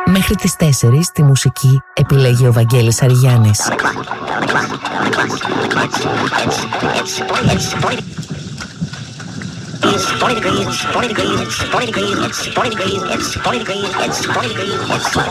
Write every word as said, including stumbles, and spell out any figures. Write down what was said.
Μέχρι τις τέσσερις τη μουσική επιλέγει ο Βαγγέλης Αριγιάννης. It's forty degrees, it's forty degrees, it's forty degrees, it's forty degrees, it's forty degrees, it's forty degrees, it's